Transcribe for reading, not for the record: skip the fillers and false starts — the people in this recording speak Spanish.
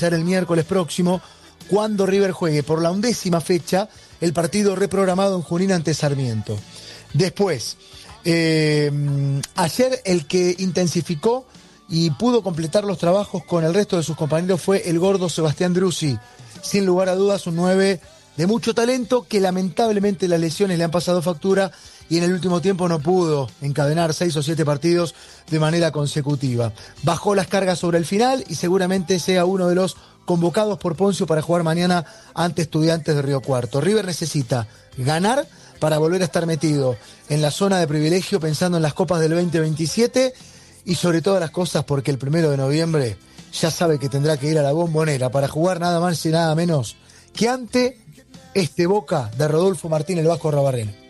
ser el miércoles próximo, cuando River juegue por la 11ª fecha el partido reprogramado en Junín ante Sarmiento. Después, ayer el que intensificó y pudo completar los trabajos con el resto de sus compañeros fue el gordo Sebastián Driussi. Sin lugar a dudas, un 9 de mucho talento que lamentablemente las lesiones le han pasado factura y en el último tiempo no pudo encadenar 6 o 7 partidos de manera consecutiva. Bajó las cargas sobre el final y seguramente sea uno de los convocados por Poncio para jugar mañana ante Estudiantes de Río Cuarto. River necesita ganar para volver a estar metido en la zona de privilegio pensando en las copas del 2027 y sobre todas las cosas porque el 1 de noviembre ya sabe que tendrá que ir a la Bombonera para jugar nada más y nada menos que ante este Boca de Rodolfo Martín el Vasco Rabarren.